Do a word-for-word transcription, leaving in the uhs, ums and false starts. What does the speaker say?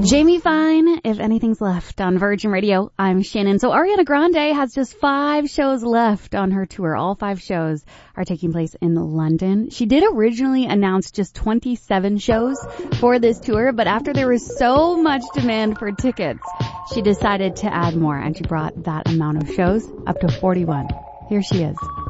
Jamie Fine, If Anything's Left on Virgin Radio. I'm Shannon. So Ariana Grande has just five shows left on her tour. All five shows are taking place in London. She did originally announce just twenty-seven shows for this tour, but after there was so much demand for tickets, she decided to add more, and she brought that amount of shows up to forty-one. Here she is.